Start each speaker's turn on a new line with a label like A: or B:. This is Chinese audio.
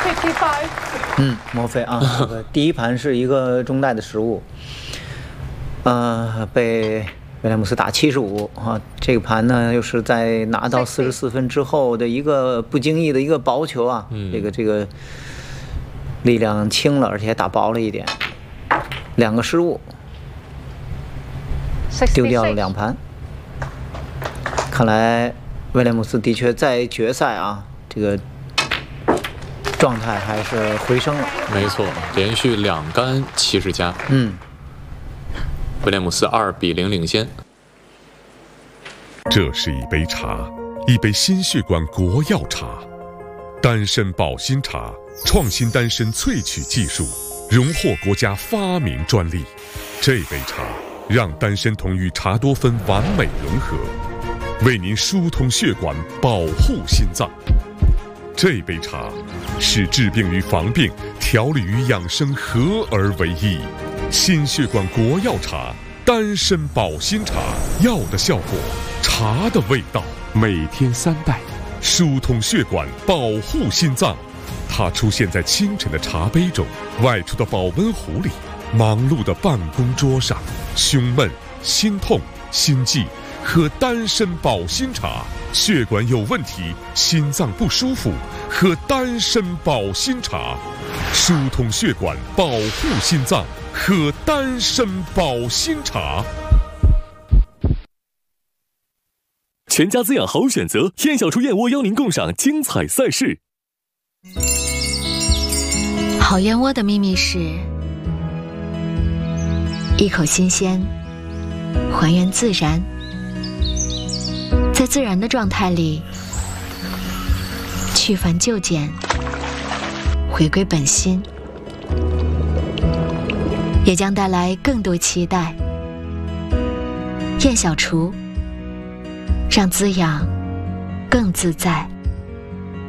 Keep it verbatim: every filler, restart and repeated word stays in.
A: 嗯，莫非啊？这个第一盘是一个中袋的失误，呃，被威廉姆斯打七十五啊。这个盘呢，又是在拿到四十四分之后的一个不经意的一个薄球啊，
B: 嗯、
A: 这个这个力量轻了，而且打薄了一点，两个失误，丢掉了两盘。看来威廉姆斯的确在决赛啊，这个状态还是回升了。
B: 没错，连续两杆七十加。
A: 嗯，
B: 威廉姆斯二比零领先。
C: 这是一杯茶，一杯心血管国药茶，丹参保心茶，创新丹参萃取技术，荣获国家发明专利。这杯茶让丹参酮与茶多酚完美融合，为您疏通血管，保护心脏。这杯茶是治病与防病、调理与养生合而为一。心血管国药茶，丹参保心茶，药的效果，茶的味道，每天三袋，疏通血管，保护心脏。它出现在清晨的茶杯中，外出的保温壶里，忙碌的办公桌上。胸闷、心痛、心悸，喝丹参保心茶。血管有问题，心脏不舒服，喝丹参保心茶，疏通血管，保护心脏，喝丹参保心茶。
D: 全家滋养好选择，燕小厨燕窝邀您共赏精彩赛事。
E: 好燕窝的秘密是一口新鲜，还原自然，在自然的状态里去繁就简，回归本心，也将带来更多期待。燕小厨，让滋养更自在。